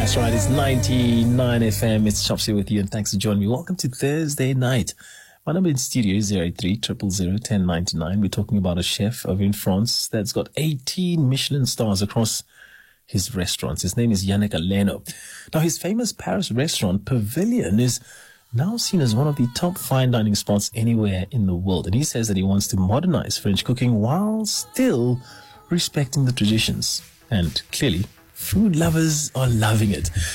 That's right, it's 99 FM. It's Chopsy with you, and thanks for joining me. Welcome to Thursday night. My number in studio is 083 000 1099. We're talking about a chef over in France that's got 18 Michelin stars across his restaurants. His name is Yannick Aleno. Now, his famous Paris restaurant, Pavilion, is now seen as one of the top fine dining spots anywhere in the world. And he says that he wants to modernize French cooking while still respecting the traditions. And clearly, food lovers are loving it.